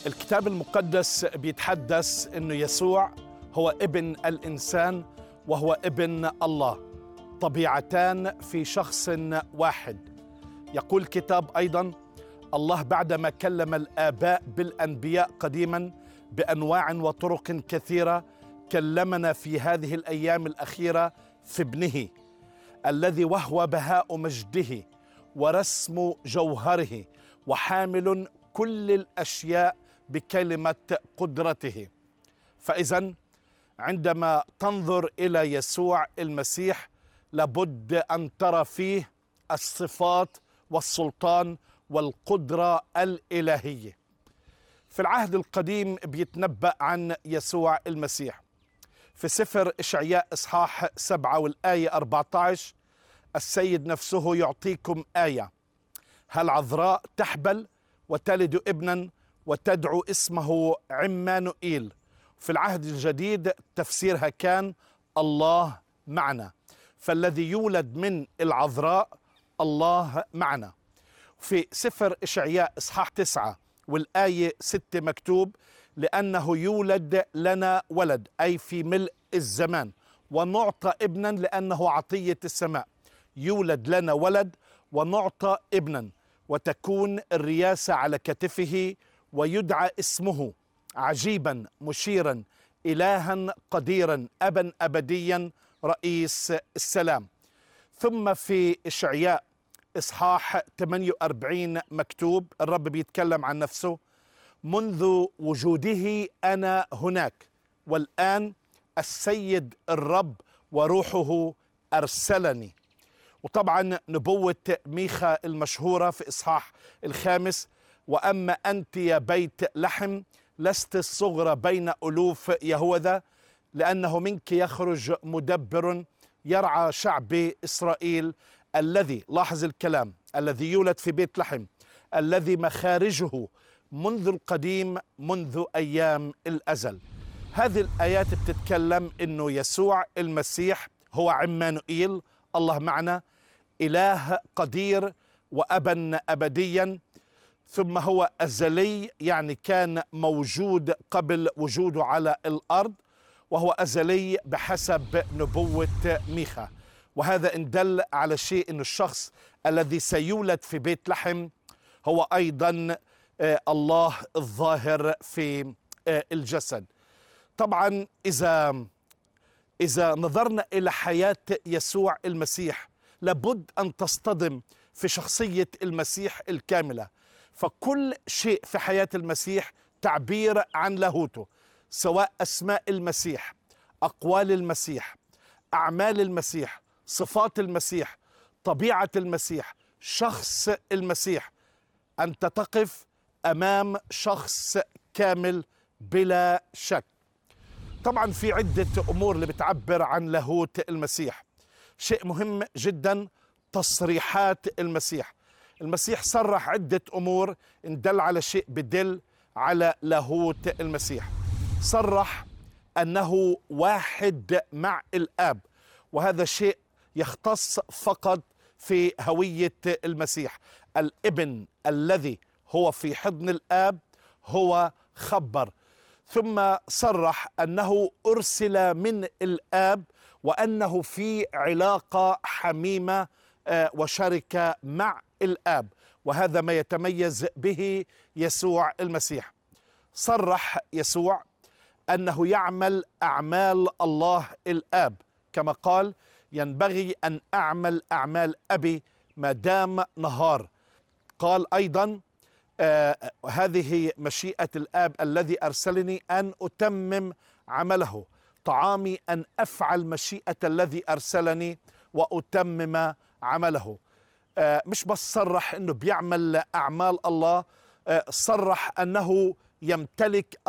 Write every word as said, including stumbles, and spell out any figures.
الكتاب المقدس بيتحدث إنه يسوع هو ابن الإنسان وهو ابن الله، طبيعتان في شخص واحد. يقول الكتاب أيضا: الله بعدما كلم الآباء بالأنبياء قديما بأنواع وطرق كثيرة، كلمنا في هذه الأيام الأخيرة في ابنه الذي وهو بهاء مجده ورسم جوهره وحامل كل الأشياء بكلمة قدرته. فإذن عندما تنظر إلى يسوع المسيح لابد أن ترى فيه الصفات والسلطان والقدرة الإلهية. في العهد القديم بيتنبأ عن يسوع المسيح في سفر إشعياء إصحاح سبعة والآية أربعة عشر: السيد نفسه يعطيكم آية، هل عذراء تحبل وتلد ابنا وتدعو اسمه عمانوئيل. في العهد الجديد تفسيرها كان الله معنا، فالذي يولد من العذراء الله معنا. في سفر إشعياء إصحاح تسعة والآية ستة مكتوب: لأنه يولد لنا ولد، أي في ملء الزمان، ونعطى ابنا لأنه عطية السماء. يولد لنا ولد ونعطى ابنا، وتكون الرياسة على كتفه، ويدعى اسمه عجيبا مشيرا إلها قديرا أبا أبديا رئيس السلام. ثم في إشعياء إصحاح ثمانية وأربعين مكتوب، الرب بيتكلم عن نفسه: منذ وجوده أنا هناك، والآن السيد الرب وروحه أرسلني. وطبعا نبوة ميخا المشهورة في إصحاح الخامس: وأما أنت يا بيت لحم لست الصغرى بين ألوف يهوذا، لأنه منك يخرج مدبر يرعى شعب إسرائيل، الذي، لاحظ الكلام، الذي يولد في بيت لحم، الذي مخارجه منذ القديم منذ أيام الأزل. هذه الآيات بتتكلم إنه يسوع المسيح هو عمانوئيل، الله معنا، إله قدير وأبا أبديا، ثم هو أزلي، يعني كان موجود قبل وجوده على الأرض، وهو أزلي بحسب نبوة ميخا. وهذا إن دل على شيء، إن الشخص الذي سيولد في بيت لحم هو أيضا الله الظاهر في الجسد. طبعا إذا إذا نظرنا إلى حياة يسوع المسيح لابد أن تصطدم في شخصية المسيح الكاملة. فكل شيء في حياة المسيح تعبير عن لاهوته، سواء أسماء المسيح، أقوال المسيح، أعمال المسيح، صفات المسيح، طبيعة المسيح، شخص المسيح. أنت تقف أمام شخص كامل بلا شك. طبعا في عدة أمور اللي بتعبر عن لاهوت المسيح. شيء مهم جدا تصريحات المسيح. المسيح صرح عدة أمور إن دل على شيء بدل على لاهوت المسيح. صرح أنه واحد مع الآب، وهذا شيء يختص فقط في هوية المسيح. الابن الذي هو في حضن الآب هو خبر. ثم صرح أنه أرسل من الآب، وأنه في علاقة حميمة وشركة مع الآب، وهذا ما يتميز به يسوع المسيح. صرح يسوع أنه يعمل أعمال الله الآب، كما قال: ينبغي أن أعمل أعمال أبي ما دام نهار. قال أيضا: آه هذه مشيئة الآب الذي أرسلني أن أتمم عمله، طعامي أن أفعل مشيئة الذي أرسلني وأتمم عمله. آه مش بس صرح أنه بيعمل أعمال الله، آه صرح أنه يمتلك